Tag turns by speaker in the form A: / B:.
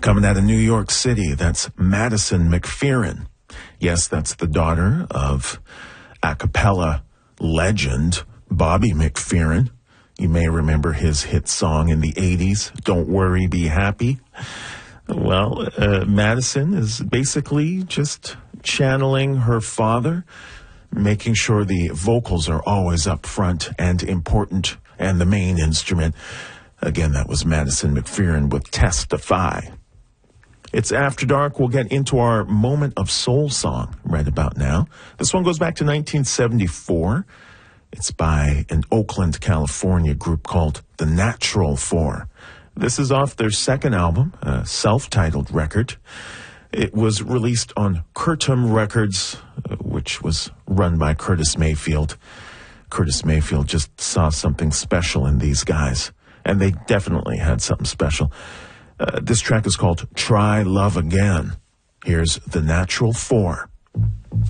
A: Coming out of New York City, that's Madison McFerrin. Yes, that's the daughter of a cappella legend Bobby McFerrin. You may remember his hit song in the 80s, Don't Worry, Be Happy. Well, Madison is basically just channeling her father, making sure the vocals are always up front and important, and the main instrument. Again, that was Madison McFerrin with Testify. It's After Dark. We'll get into our moment of soul song right about now. This one goes back to 1974. It's by an Oakland, California group called The Natural Four. This is off their second album, a self-titled record. It was released on Curtum Records, which was run by Curtis Mayfield. Curtis Mayfield just saw something special in these guys, and they definitely had something special. This track is called Try Love Again. Here's The Natural Four.